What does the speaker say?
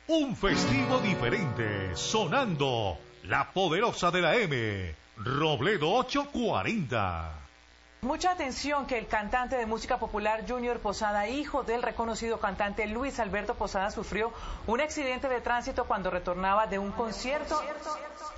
Un festivo diferente, sonando la poderosa de la M, Robledo 840. Mucha atención que el cantante de música popular Junior Posada, hijo del reconocido cantante Luis Alberto Posada, sufrió un accidente de tránsito cuando retornaba de un concierto